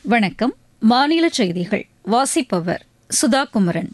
வணக்கம். மாநில செய்திகள் வாசிப்பவர் சுதா குமரன்.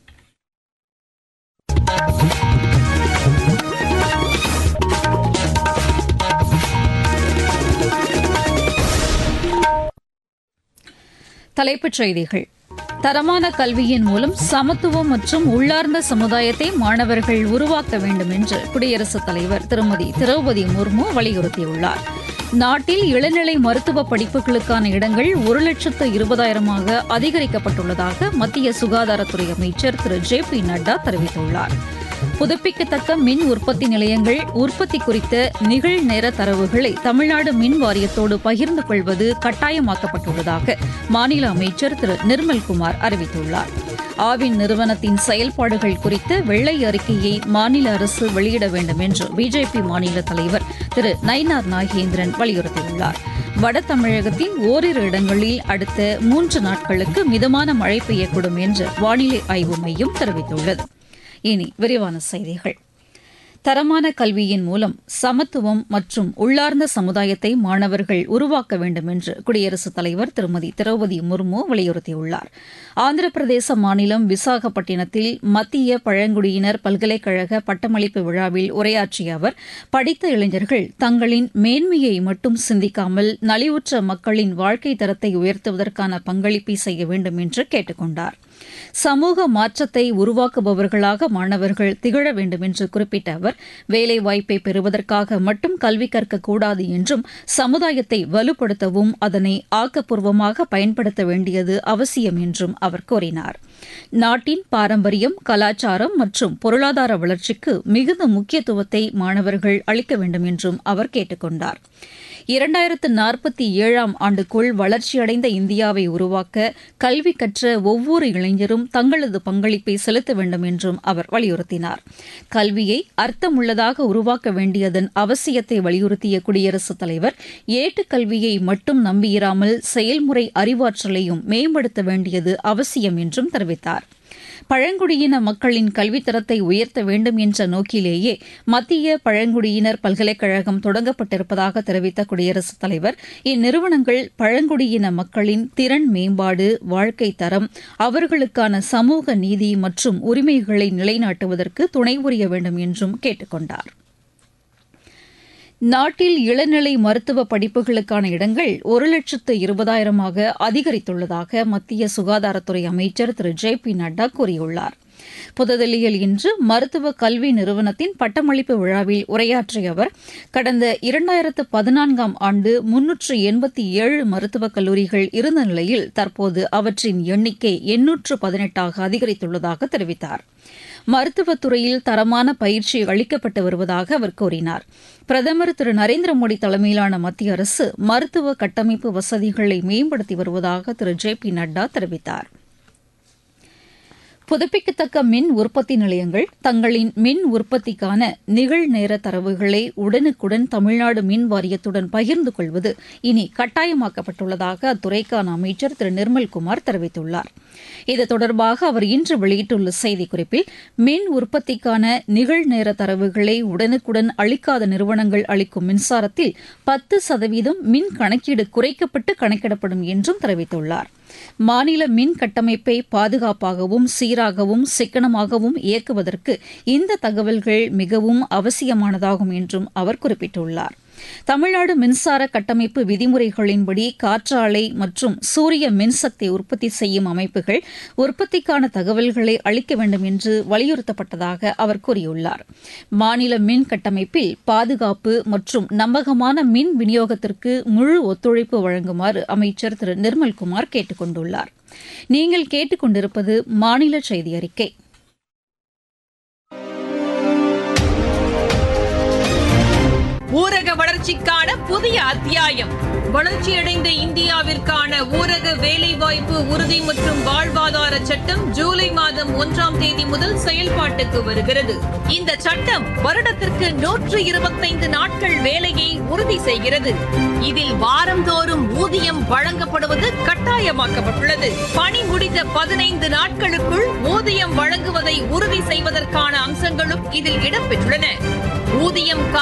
தலைப்புச் செய்திகள். தரமான கல்வியின் மூலம் சமத்துவம் மற்றும் உள்ளார்ந்த சமுதாயத்தை மாணவர்கள் உருவாக்க வேண்டும் என்று குடியரசுத் தலைவர் திருமதி திரௌபதி முர்மு வலியுறுத்தியுள்ளார். நாட்டில் இளநிலை மருத்துவ படிப்புகளுக்கான இடங்கள் 1,20,000 அதிகரிக்கப்பட்டுள்ளதாக மத்திய சுகாதாரத்துறை அமைச்சர் திரு JP நட்டா தெரிவித்துள்ளார். புதுப்பிக்கத்தக்க மின் உற்பத்தி நிலையங்கள் உற்பத்தி குறித்த நிகழ்நேர தரவுகளை தமிழ்நாடு மின் வாரியத்தோடு பகிர்ந்து கொள்வது கட்டாயமாக்கப்பட்டுள்ளதாக மாநில அமைச்சர் திரு நிர்மல்குமார் அறிவித்துள்ளார். ஆவின் நிறுவனத்தின் செயல்பாடுகள் குறித்த வெள்ளை அறிக்கையை மாநில அரசு வெளியிட வேண்டும் என்று பிஜேபி மாநில தலைவர் திரு நயினார் நாகேந்திரன் வலியுறுத்தியுள்ளார். வட தமிழகத்தின் ஓரிரு இடங்களில் அடுத்த 3 நாட்களுக்கு மிதமான மழை பெய்யக்கூடும் என்று வானிலை ஆய்வு மையம் தெரிவித்துள்ளது. இனி விரிவான செய்திகள். தரமான கல்வியின் மூலம் சமத்துவம் மற்றும் உள்ளார்ந்த சமுதாயத்தை மாணவர்கள் உருவாக்க வேண்டும் என்று குடியரசுத் தலைவர் திருமதி திரௌபதி முர்மு வலியுறுத்தியுள்ளார். ஆந்திர பிரதேச மாநிலம் விசாகப்பட்டினத்தில் மத்திய பழங்குடியினர் பல்கலைக்கழக பட்டமளிப்பு விழாவில் உரையாற்றிய அவர், படித்த இளைஞர்கள் தங்களின் மேன்மையை மட்டும் சிந்திக்காமல் நலிவுற்ற மக்களின் வாழ்க்கை தரத்தை உயர்த்துவதற்கான பங்களிப்பை செய்ய வேண்டும் என்று கேட்டுக் கொண்டார். சமூக மாற்றத்தை உருவாக்குபவர்களாக மாணவர்கள் திகழ வேண்டும் என்று குறிப்பிட்ட அவர், வேலைவாய்ப்பை பெறுவதற்காக மட்டும் கல்வி கற்கக்கூடாது என்றும் சமுதாயத்தை வலுப்படுத்தவும் அதனை ஆக்கப்பூர்வமாக பயன்படுத்த வேண்டியது அவசியம் என்றும் அவர் கூறினார். நாட்டின் பாரம்பரியம், கலாச்சாரம் மற்றும் பொருளாதார வளர்ச்சிக்கு மிகுந்த முக்கியத்துவத்தை மாணவர்கள் அளிக்க வேண்டும் என்றும் அவர் கேட்டுக் கொண்டார். 2047 ஆண்டுக்குள் வளர்ச்சியடைந்த இந்தியாவை உருவாக்க கல்வி கற்ற ஒவ்வொரு இளைஞரும் தங்களது பங்களிப்பை செலுத்த வேண்டும் என்றும் அவர் வலியுறுத்தினார். கல்வியை அர்த்தமுள்ளதாக உருவாக்க வேண்டியதன் அவசியத்தை வலியுறுத்திய குடியரசுத் தலைவர், ஏட்டுக்கல்வியை மட்டும் நம்பியிராமல் செயல்முறை அறிவாற்றலையும் மேம்படுத்த வேண்டியது அவசியம் என்றும் தெரிவித்தார். பழங்குடியின மக்களின் கல்வித்தரத்தை உயர்த்த வேண்டும் என்ற நோக்கிலேயே மத்திய பழங்குடியினர் பல்கலைக்கழகம் தொடங்கப்பட்டிருப்பதாக தெரிவித்த குடியரசுத் தலைவர், இந்நிறுவனங்கள் பழங்குடியின மக்களின் திறன் மேம்பாடு, வாழ்க்கை தரம், அவர்களுக்கான சமூக நீதி மற்றும் உரிமைகளை நிலைநாட்டுவதற்கு துணை புரிய வேண்டும் என்றும் கேட்டுக் கொண்டார். நாட்டில் இளநிலை மருத்துவ படிப்புகளுக்கான இடங்கள் 1,20,000 அதிகரித்துள்ளதாக மத்திய சுகாதாரத்துறை அமைச்சர் திரு JP நட்டா கூறியுள்ளார். புதுதில்லியில் இன்று மருத்துவ கல்வி நிறுவனத்தின் பட்டமளிப்பு விழாவில் உரையாற்றிய அவர், கடந்த 2014 ஆண்டு 387 மருத்துவக் கல்லூரிகள் இருந்த நிலையில் தற்போது அவற்றின் எண்ணிக்கை 818 அதிகரித்துள்ளதாக தெரிவித்தார். மருத்துவத் துறையில் தரமான பயிற்சி அளிக்கப்பட்டு வருவதாக அவர் கூறினார். பிரதமர் திரு நரேந்திர மோடி தலைமையிலான மத்திய அரசு மருத்துவ கட்டமைப்பு வசதிகளை மேம்படுத்தி வருவதாக திரு JP நட்டா தெரிவித்தார். புதுப்பிக்கத்தக்க மின் உற்பத்தி நிலையங்கள் தங்களின் மின் உற்பத்திக்கான நிகழ்நேர தரவுகளை உடனுக்குடன் தமிழ்நாடு மின் வாரியத்துடன் பகிர்ந்து கொள்வது இனி கட்டாயமாக்கப்பட்டுள்ளதாக அத்துறைக்கான அமைச்சர் திரு நிர்மல்குமார் தெரிவித்துள்ளார். இது தொடர்பாக அவர் இன்று வெளியிட்டுள்ள செய்திக்குறிப்பில், மின் உற்பத்திக்கான நிகழ்நேர தரவுகளை உடனுக்குடன் அளிக்காத நிறுவனங்கள் அளிக்கும் மின்சாரத்தில் 10% மின் கணக்கீடு குறைக்கப்பட்டு கணக்கிடப்படும் என்றும் தெரிவித்துள்ளார். மாநில மின் கட்டமைப்பை பாதுகாப்பாகவும் சீராகவும் சிக்கனமாகவும் இயக்குவதற்கு இந்த தகவல்கள் மிகவும் அவசியமானதாகும் என்றும் அவர் குறிப்பிட்டுள்ளார். தமிழ்நாடு மின்சார கட்டமைப்பு விதிமுறைகளின்படி காற்றாலை மற்றும் சூரிய மின்சக்தி உற்பத்தி செய்யும் அமைப்புகள் உற்பத்திக்கான தகவல்களை அளிக்க வேண்டும் என்று வலியுறுத்தப்பட்டதாக அவர் கூறியுள்ளார். மாநில மின் கட்டமைப்பில் பாதுகாப்பு மற்றும் நம்பகமான மின் விநியோகத்திற்கு முழு ஒத்துழைப்பு வழங்குமாறு அமைச்சர் திரு நிர்மல்குமார் கேட்டுக் கொண்டுள்ளார். நீங்கள் கேட்டுக் கொண்டிருப்பது மாநில செய்தி அறிக்கை. ஊரக வளர்ச்சிக்கான புதிய அத்தியாயம். வளர்ச்சியடைந்த இந்தியாவிற்கான ஊரக வேலைவாய்ப்பு உறுதி மற்றும் வாழ்வாதார சட்டம் ஜூலை மாதம் 1ஆம் தேதி முதல் செயல்பாட்டுக்கு வருகிறது. இந்த சட்டம் வருடத்திற்கு 125 நாட்கள் வேலையை உறுதி செய்கிறது. இதில் வாரந்தோறும் ஊதியம் வழங்கப்படுவது கட்டாயமாக்கப்பட்டுள்ளது. பணி முடிந்த 15 நாட்களுக்குள் ஊதியம் வழங்குவதை உறுதி செய்வதற்கான அம்சங்களும் இதில் இடம்பெற்றுள்ளன. ஊதியம்